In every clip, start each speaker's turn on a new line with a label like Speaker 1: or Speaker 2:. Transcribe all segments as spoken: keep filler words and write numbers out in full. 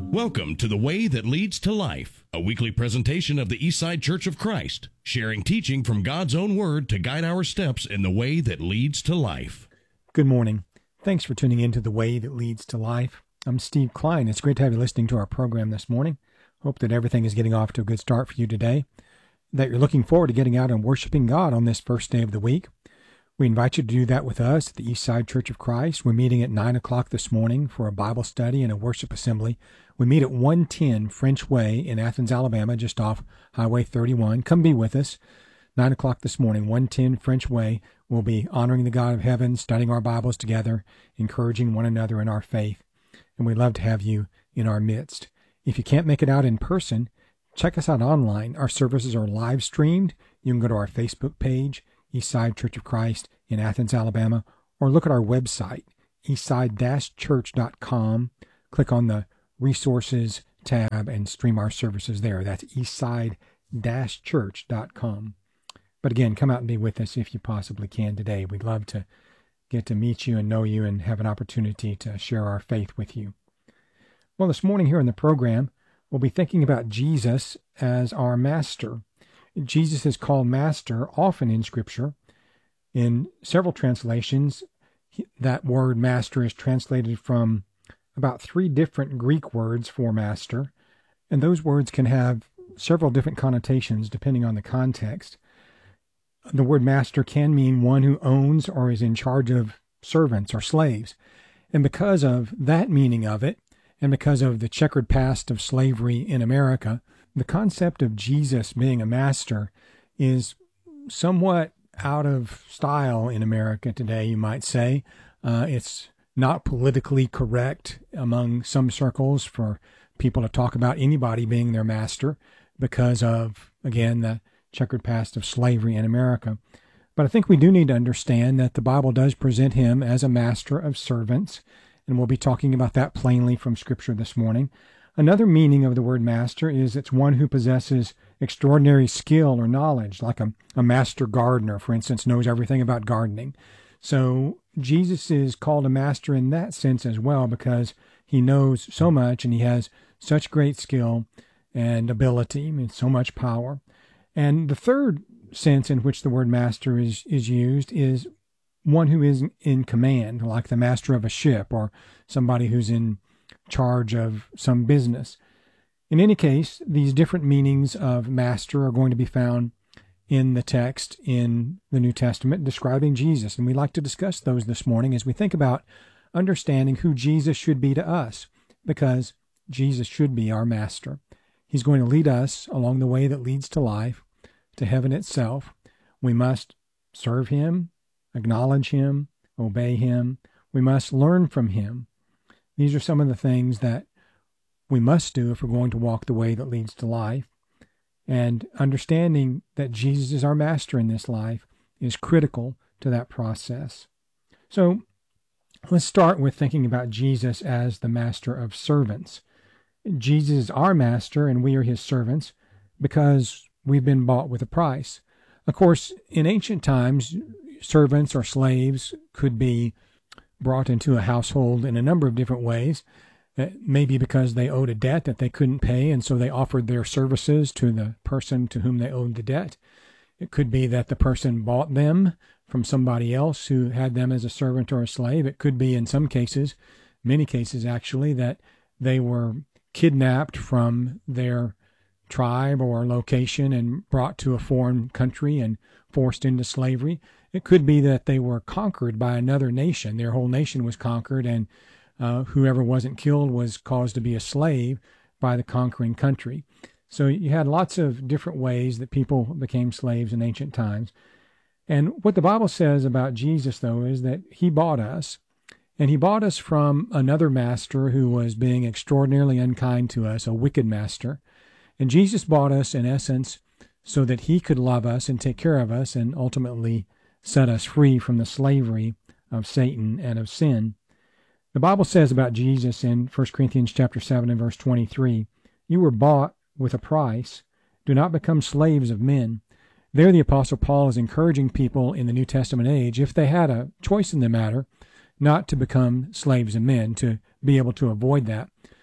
Speaker 1: Welcome to The Way That Leads to Life, a weekly presentation of the Eastside Church of Christ, sharing teaching from God's own Word to guide our steps in the way that leads to life.
Speaker 2: Good morning. Thanks for tuning in to The Way That Leads to Life. I'm Steve Klein. It's great to have you listening to our program this morning. Hope that everything is getting off to a good start for you today, that you're looking forward to getting out and worshiping God on this first day of the week. We invite you to do that with us at the Eastside Church of Christ. We're meeting at nine o'clock this morning for a Bible study and a worship assembly. We meet at one ten French Way in Athens, Alabama, just off Highway thirty-one. Come be with us. nine o'clock this morning, one ten French Way. We'll be honoring the God of heaven, studying our Bibles together, encouraging one another in our faith. And we'd love to have you in our midst. If you can't make it out in person, check us out online. Our services are live streamed. You can go to our Facebook page, Eastside Church of Christ in Athens, Alabama, or look at our website, eastside dash church dot com. Click on the Resources tab and stream our services there. That's eastside dash church dot com. But again, come out and be with us if you possibly can today. We'd love to get to meet you and know you and have an opportunity to share our faith with you. Well, this morning here in the program, we'll be thinking about Jesus as our master. Jesus is called master often in Scripture. In several translations, that word master is translated from about three different Greek words for master, and those words can have several different connotations depending on the context. The word master can mean one who owns or is in charge of servants or slaves. And because of that meaning of it, and because of the checkered past of slavery in America, the concept of Jesus being a master is somewhat out of style in America today, you might say. Uh, it's not politically correct among some circles for people to talk about anybody being their master because of, again, the checkered past of slavery in America. But I think we do need to understand that the Bible does present him as a master of servants, and we'll be talking about that plainly from Scripture this morning. Another meaning of the word master is it's one who possesses extraordinary skill or knowledge, like a, a master gardener, for instance, knows everything about gardening. So Jesus is called a master in that sense as well because he knows so much and he has such great skill and ability, I mean, so much power. And the third sense in which the word master is, is used is one who is in command, like the master of a ship or somebody who's in charge of some business. In any case, these different meanings of master are going to be found in the text in the New Testament describing Jesus. And we'd like to discuss those this morning as we think about understanding who Jesus should be to us, because Jesus should be our master. He's going to lead us along the way that leads to life, to heaven itself. We must serve him, acknowledge him, obey him. We must learn from him. These are some of the things that we must do if we're going to walk the way that leads to life. And understanding that Jesus is our master in this life is critical to that process. So let's start with thinking about Jesus as the master of servants. Jesus is our master and we are his servants because we've been bought with a price. Of course, in ancient times, servants or slaves could be brought into a household in a number of different ways. Maybe because they owed a debt that they couldn't pay, and so they offered their services to the person to whom they owed the debt. It could be that the person bought them from somebody else who had them as a servant or a slave. It could be, in some cases, many cases actually, that they were kidnapped from their tribe or location and brought to a foreign country and forced into slavery. It could be that they were conquered by another nation. Their whole nation was conquered, and Uh, whoever wasn't killed was caused to be a slave by the conquering country. So you had lots of different ways that people became slaves in ancient times. And what the Bible says about Jesus, though, is that he bought us, and he bought us from another master who was being extraordinarily unkind to us, a wicked master. And Jesus bought us, in essence, so that he could love us and take care of us and ultimately set us free from the slavery of Satan and of sin. The Bible says about Jesus in First Corinthians chapter seven and verse twenty-three, "You were bought with a price. Do not become slaves of men." There the Apostle Paul is encouraging people in the New Testament age, if they had a choice in the matter, not to become slaves of men, to be able to avoid that,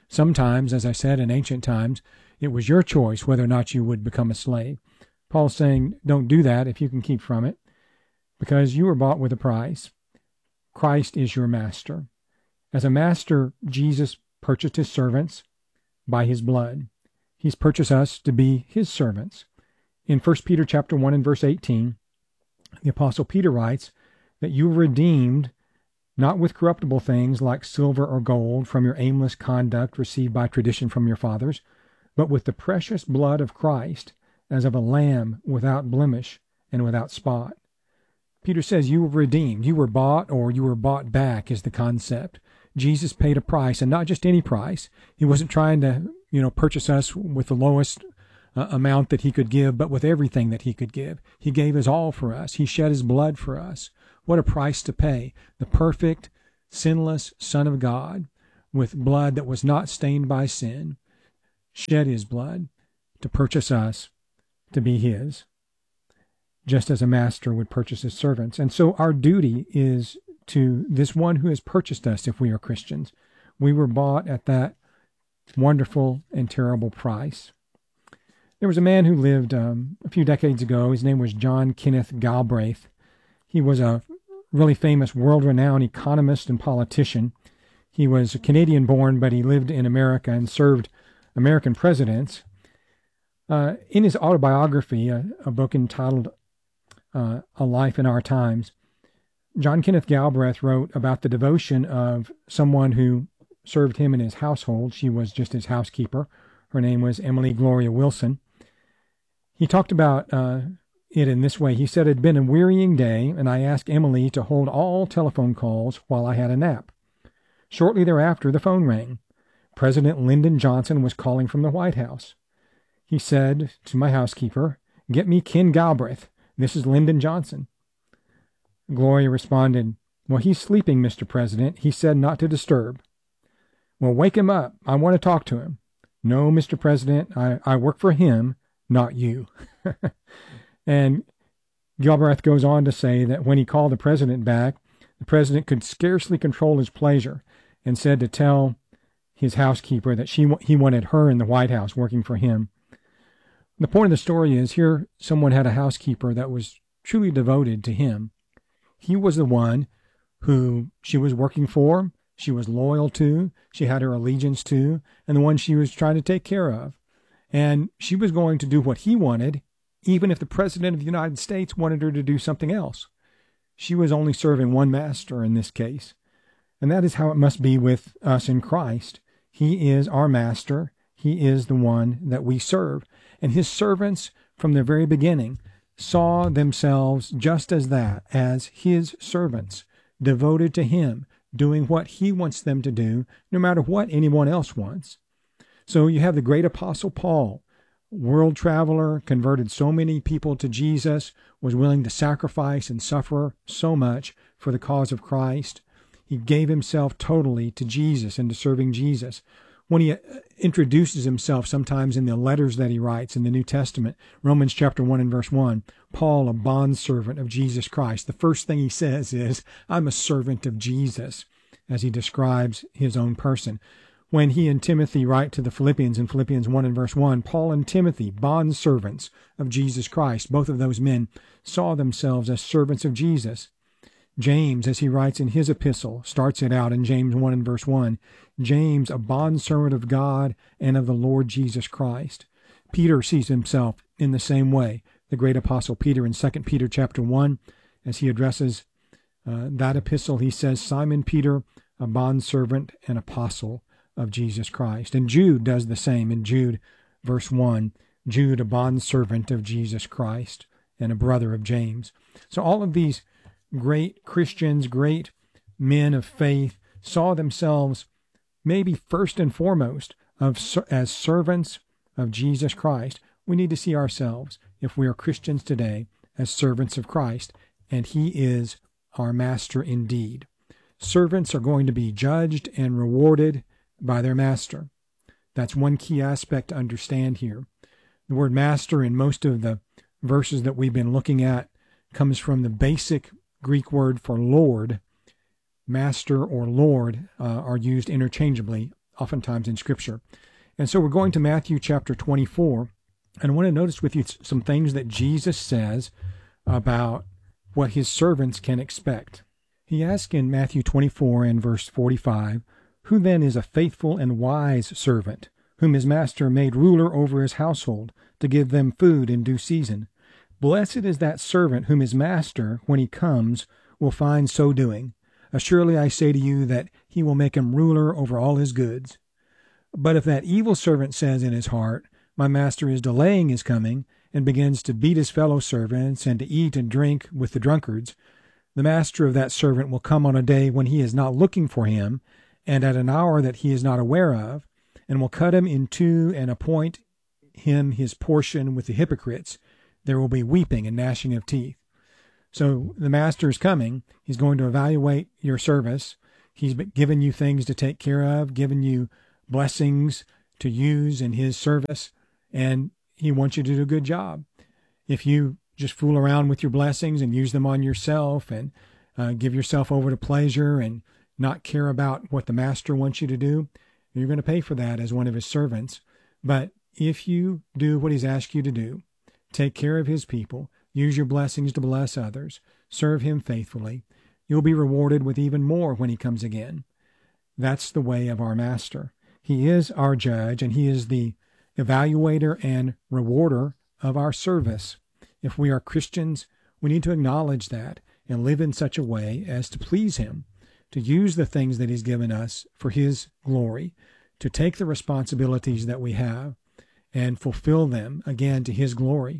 Speaker 2: Sometimes, as I said, in ancient times, it was your choice whether or not you would become a slave. Paul's saying, don't do that if you can keep from it, because you were bought with a price. Christ is your master. As a master, Jesus purchased his servants by his blood. He's purchased us to be his servants. In First Peter chapter one and verse eighteen, the Apostle Peter writes that you were redeemed not with corruptible things like silver or gold from your aimless conduct received by tradition from your fathers, but with the precious blood of Christ, as of a lamb without blemish and without spot. Peter says you were redeemed. You were bought, or you were bought back is the concept. Jesus paid a price, and not just any price. He wasn't trying to, you know, purchase us with the lowest uh, amount that he could give, but with everything that he could give. He gave his all for us. He shed his blood for us. What a price to pay. The perfect, sinless Son of God, with blood that was not stained by sin, shed his blood to purchase us to be his, just as a master would purchase his servants. And so our duty is to this one who has purchased us if we are Christians. We were bought at that wonderful and terrible price. There was a man who lived um, a few decades ago. His name was John Kenneth Galbraith. He was a really famous, world-renowned economist and politician. He was Canadian-born, but he lived in America and served American presidents. Uh, in his autobiography, a, a book entitled uh, A Life in Our Times, John Kenneth Galbraith wrote about the devotion of someone who served him in his household. She was just his housekeeper. Her name was Emily Gloria Wilson. He talked about uh, it in this way. He said, it had been a wearying day, and I asked Emily to hold all telephone calls while I had a nap. Shortly thereafter, the phone rang. President Lyndon Johnson was calling from the White House. He said to my housekeeper, get me Ken Galbraith. This is Lyndon Johnson. Gloria responded, well, he's sleeping, Mister President. He said not to disturb. Well, wake him up. I want to talk to him. No, Mister President, I, I work for him, not you. And Galbraith goes on to say that when he called the president back, the president could scarcely control his pleasure and said to tell his housekeeper that she he wanted her in the White House working for him. The point of the story is here someone had a housekeeper that was truly devoted to him. He was the one who she was working for, she was loyal to, she had her allegiance to, and the one she was trying to take care of. And she was going to do what he wanted, even if the President of the United States wanted her to do something else. She was only serving one master in this case. And that is how it must be with us in Christ. He is our master. He is the one that we serve. And his servants, from the very beginning, saw themselves just as that, as his servants, devoted to him, doing what he wants them to do, no matter what anyone else wants. So you have the great apostle Paul, world traveler, converted so many people to Jesus, was willing to sacrifice and suffer so much for the cause of Christ. He gave himself totally to Jesus and to serving Jesus. When he introduces himself sometimes in the letters that he writes in the New Testament, Romans chapter one and verse one, Paul, a bondservant of Jesus Christ, the first thing he says is, I'm a servant of Jesus, as he describes his own person. When he and Timothy write to the Philippians in Philippians one and verse one, Paul and Timothy, bondservants of Jesus Christ, both of those men saw themselves as servants of Jesus. James, as he writes in his epistle, starts it out in James one and verse one, James, a bondservant of God and of the Lord Jesus Christ. Peter sees himself in the same way. The great apostle Peter in Second Peter chapter one, as he addresses uh, that epistle, he says, Simon Peter, a bondservant and apostle of Jesus Christ. And Jude does the same in Jude verse one, Jude, a bondservant of Jesus Christ and a brother of James. So all of these great Christians, great men of faith, saw themselves maybe first and foremost of as servants of Jesus Christ. We need to see ourselves, if we are Christians today, as servants of Christ, and he is our master indeed. Servants are going to be judged and rewarded by their master. That's one key aspect to understand here. The word master in most of the verses that we've been looking at comes from the basic Greek word for Lord. Master or Lord uh, are used interchangeably oftentimes in Scripture. And so we're going to Matthew chapter twenty-four, and I want to notice with you some things that Jesus says about what his servants can expect. He asks in Matthew twenty-four and verse forty-five, "Who then is a faithful and wise servant, whom his master made ruler over his household, to give them food in due season? Blessed is that servant whom his master, when he comes, will find so doing. Assuredly I say to you that he will make him ruler over all his goods. But if that evil servant says in his heart, My master is delaying his coming, and begins to beat his fellow servants, and to eat and drink with the drunkards, the master of that servant will come on a day when he is not looking for him, and at an hour that he is not aware of, and will cut him in two and appoint him his portion with the hypocrites. There will be weeping and gnashing of teeth." So the master is coming. He's going to evaluate your service. He's given you things to take care of, given you blessings to use in his service, and he wants you to do a good job. If you just fool around with your blessings and use them on yourself and uh, give yourself over to pleasure and not care about what the master wants you to do, you're going to pay for that as one of his servants. But if you do what he's asked you to do, take care of his people, use your blessings to bless others, serve him faithfully, you'll be rewarded with even more when he comes again. That's the way of our master. He is our judge, and he is the evaluator and rewarder of our service. If we are Christians, we need to acknowledge that and live in such a way as to please him, to use the things that he's given us for his glory, to take the responsibilities that we have and fulfill them, again, to his glory.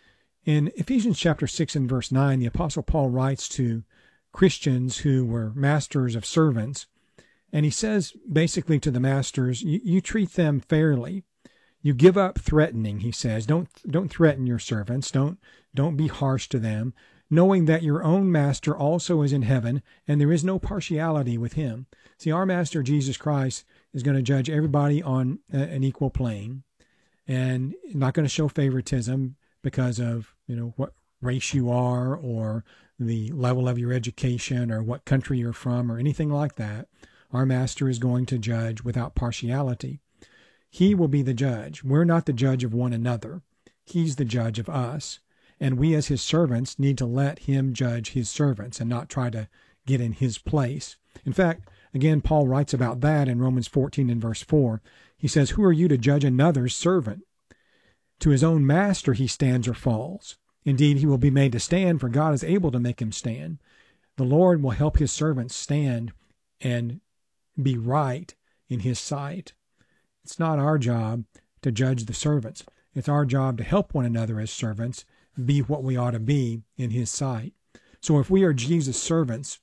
Speaker 2: In Ephesians chapter six and verse nine, the Apostle Paul writes to Christians who were masters of servants, and he says basically to the masters, you, you treat them fairly. You give up threatening, he says. Don't don't threaten your servants. Don't don't be harsh to them, knowing that your own master also is in heaven, and there is no partiality with him. See, our master Jesus Christ is going to judge everybody on a, an equal plane, and not going to show favoritism because of, you know, what race you are or the level of your education or what country you're from or anything like that. Our master is going to judge without partiality. He will be the judge. We're not the judge of one another. He's the judge of us. And we as his servants need to let him judge his servants and not try to get in his place. In fact, again, Paul writes about that in Romans fourteen and verse four. He says, "Who are you to judge another's servant? To his own master he stands or falls. Indeed, he will be made to stand, for God is able to make him stand." The Lord will help his servants stand and be right in his sight. It's not our job to judge the servants. It's our job to help one another as servants be what we ought to be in his sight. So if we are Jesus' servants,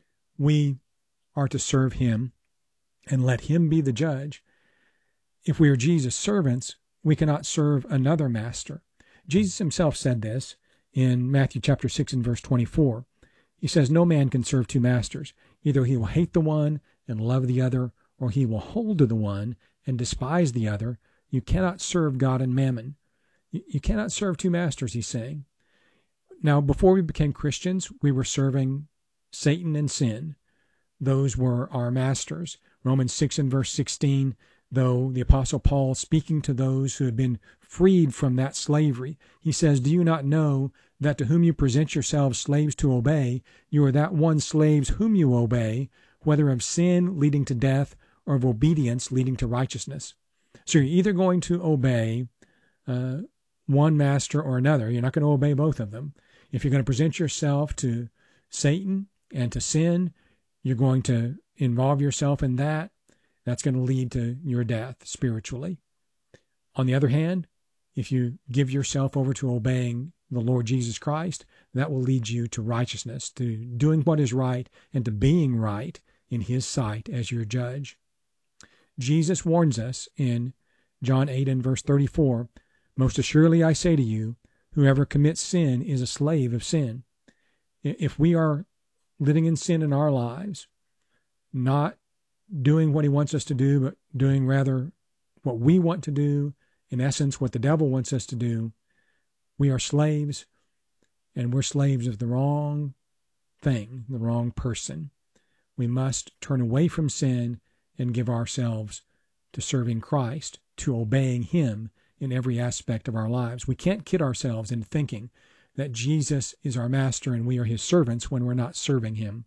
Speaker 2: we are to serve him and let him be the judge. If we are Jesus' servants, we cannot serve another master. Jesus himself said this in Matthew chapter six and verse twenty-four. He says, "No man can serve two masters. Either he will hate the one and love the other, or he will hold to the one and despise the other. You cannot serve God and mammon." You cannot serve two masters, he's saying. Now, before we became Christians, we were serving Satan and sin. Those were our masters. Romans six and verse sixteen, though the Apostle Paul, speaking to those who had been freed from that slavery, he says, "Do you not know that to whom you present yourselves slaves to obey, you are that one slaves whom you obey, whether of sin leading to death or of obedience leading to righteousness?" So you're either going to obey uh, one master or another. You're not going to obey both of them. If you're going to present yourself to Satan and to sin, you're going to involve yourself in that. That's going to lead to your death spiritually. On the other hand, if you give yourself over to obeying the Lord Jesus Christ, that will lead you to righteousness, to doing what is right and to being right in his sight as your judge. Jesus warns us in John eight and verse thirty-four, "Most assuredly I say to you, whoever commits sin is a slave of sin." If we are living in sin in our lives, not doing what he wants us to do, but doing rather what we want to do, in essence, what the devil wants us to do, we are slaves, and we're slaves of the wrong thing, the wrong person. We must turn away from sin and give ourselves to serving Christ, to obeying Him in every aspect of our lives. We can't kid ourselves into thinking that Jesus is our master and we are His servants when we're not serving Him.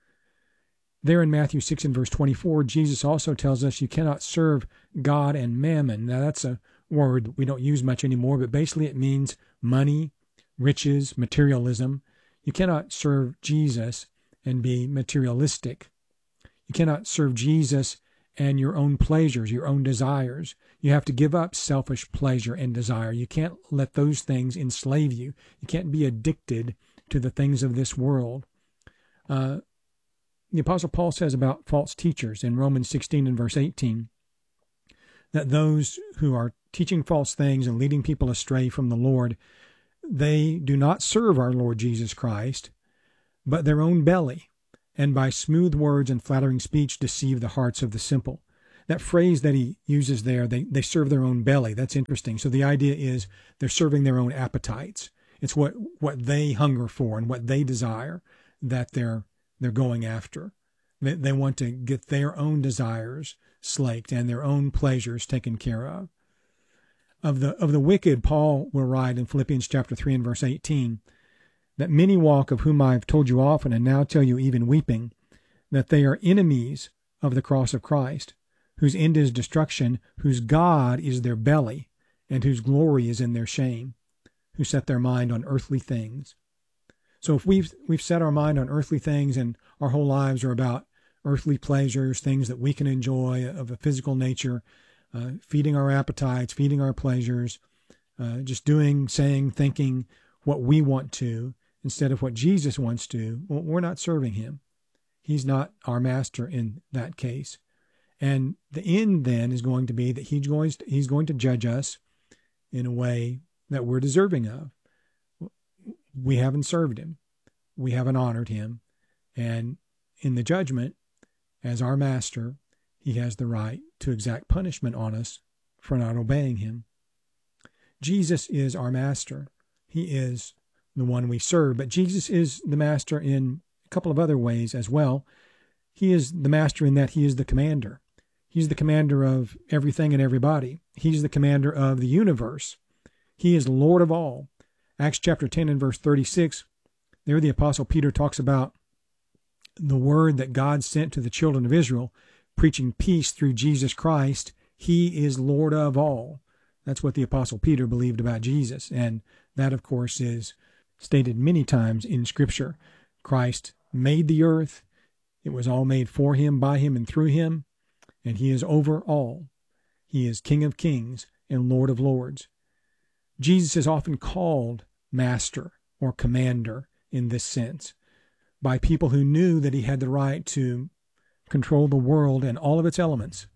Speaker 2: There in Matthew six and verse twenty-four, Jesus also tells us you cannot serve God and mammon. Now that's a word we don't use much anymore, but basically it means money, riches, materialism. You cannot serve Jesus and be materialistic. You cannot serve Jesus and your own pleasures, your own desires. You have to give up selfish pleasure and desire. You can't let those things enslave you. You can't be addicted to the things of this world. Uh, the Apostle Paul says about false teachers in Romans sixteen and verse eighteen, that those who are teaching false things and leading people astray from the Lord, they do not serve our Lord Jesus Christ, but their own belly, and by smooth words and flattering speech deceive the hearts of the simple. That phrase that he uses there, they, they serve their own belly. That's interesting. So the idea is they're serving their own appetites. It's what, what they hunger for and what they desire that they're they're going after. They, they want to get their own desires slaked and their own pleasures taken care of. Of the of the wicked, Paul will write in Philippians chapter three and verse eighteen, that many walk, of whom I have told you often, and now tell you even weeping, that they are enemies of the cross of Christ, whose end is destruction, whose God is their belly, and whose glory is in their shame, who set their mind on earthly things. So if we've we've set our mind on earthly things and our whole lives are about earthly pleasures, things that we can enjoy of a physical nature, uh, feeding our appetites, feeding our pleasures, uh, just doing, saying, thinking what we want to instead of what Jesus wants to, well, we're not serving Him. He's not our master in that case. And the end then is going to be that he's going to, he's going to judge us in a way that we're deserving of. We haven't served Him. We haven't honored Him. And in the judgment, as our master, He has the right to exact punishment on us for not obeying Him. Jesus is our master. He is the one we serve. But Jesus is the master in a couple of other ways as well. He is the master in that He is the commander. He's the commander of everything and everybody. He's the commander of the universe. He is Lord of all. Acts chapter ten and verse thirty-six, there the Apostle Peter talks about the word that God sent to the children of Israel, preaching peace through Jesus Christ. He is Lord of all. That's what the Apostle Peter believed about Jesus. And that, of course, is stated many times in Scripture. Christ made the earth. It was all made for Him, by Him, and through Him. And He is over all. He is King of kings and Lord of lords. Jesus is often called master or commander in this sense by people who knew that He had the right to control the world and all of its elements.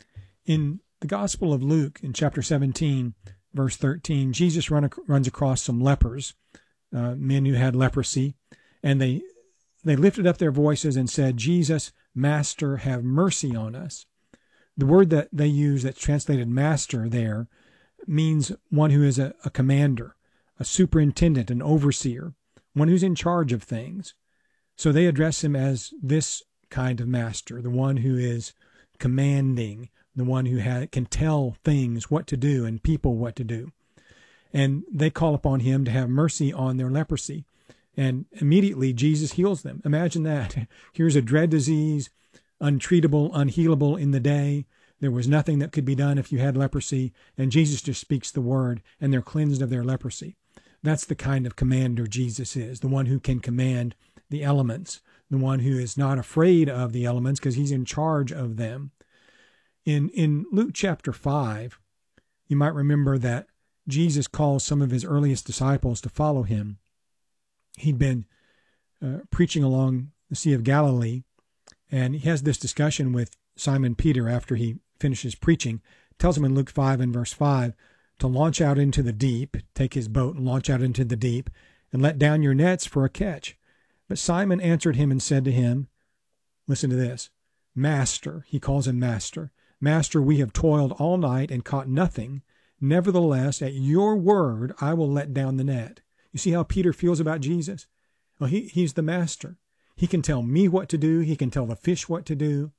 Speaker 2: In the Gospel of Luke, in chapter seventeen, verse thirteen, Jesus run, runs across some lepers, uh, men who had leprosy, and they they lifted up their voices and said, "Jesus, Master, have mercy on us." The word that they use that's translated master there means one who is a, a commander, a superintendent, an overseer, one who's in charge of things. So they address Him as this kind of master, the one who is commanding, the one who ha- can tell things what to do and people what to do. And they call upon Him to have mercy on their leprosy. And immediately Jesus heals them. Imagine that. Here's a dread disease, untreatable, unhealable in the day. There was nothing that could be done if you had leprosy, and Jesus just speaks the word, and they're cleansed of their leprosy. That's the kind of commander Jesus is, the one who can command the elements, the one who is not afraid of the elements because He's in charge of them. In, in Luke chapter five, you might remember that Jesus calls some of His earliest disciples to follow Him. He'd been uh, preaching along the Sea of Galilee, and He has this discussion with Simon Peter after he finishes preaching. Tells him in Luke five and verse five to launch out into the deep, take his boat and launch out into the deep, and let down your nets for a catch. But Simon answered him and said to him, listen to this, Master, he calls Him Master, Master, we have toiled all night and caught nothing. Nevertheless, at your word, I will let down the net. You see how Peter feels about Jesus? Well, he, he's the master. He can tell me what to do. He can tell the fish what to do.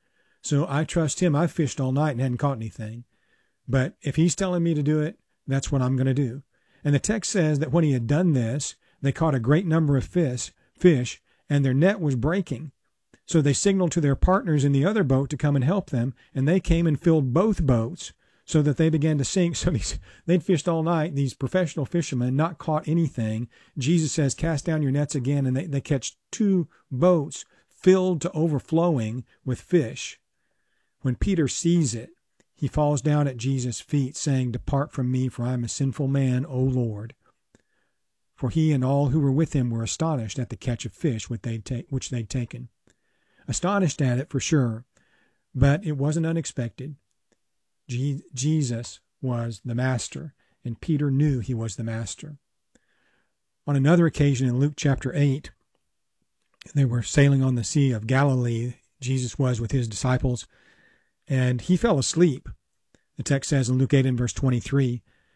Speaker 2: So I trust him. I've fished all night and hadn't caught anything. But if he's telling me to do it, that's what I'm going to do. And the text says that when he had done this, they caught a great number of fish, fish, and their net was breaking. So they signaled to their partners in the other boat to come and help them, and they came and filled both boats so that they began to sink. So these, they'd fished all night, these professional fishermen, not caught anything. Jesus says, cast down your nets again, and they, they catch two boats filled to overflowing with fish. When Peter sees it, he falls down at Jesus' feet, saying, depart from me, for I am a sinful man, O Lord. For he and all who were with him were astonished at the catch of fish which they'd, ta- which they'd taken. Astonished at it, for sure, but it wasn't unexpected. Je- Jesus was the master, and Peter knew he was the master. On another occasion in Luke chapter eight, they were sailing on the Sea of Galilee. Jesus was with his disciples, and he fell asleep. The text says in Luke eight and verse twenty-three,